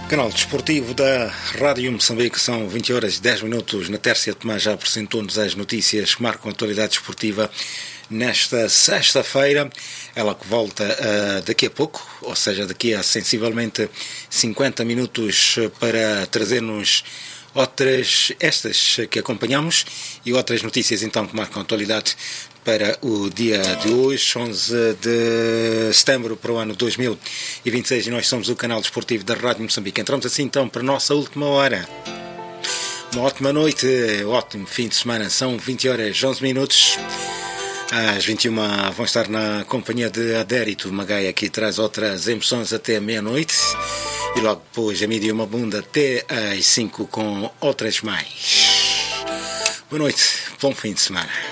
Canal desportivo da Rádio Moçambique, são 20 horas e 10 minutos. Na Tércia Tomás já apresentou-nos as notícias que marcam a atualidade desportiva nesta sexta-feira. Ela que volta daqui a pouco, ou seja, daqui a sensivelmente 50 minutos, para trazer-nos estas que acompanhamos e outras notícias então que marcam a atualidade para o dia de hoje, 11 de setembro para o ano 2026, e nós somos o canal desportivo da Rádio Moçambique. Entramos assim então para a nossa última hora. Uma ótima noite, ótimo fim de semana, são 20 horas 11 minutos. Às 21 vão estar na companhia de Adérito Magaia, que traz outras emoções até meia-noite. E logo depois a mídia uma bunda até às 5 com outras mais. Boa noite, bom fim de semana.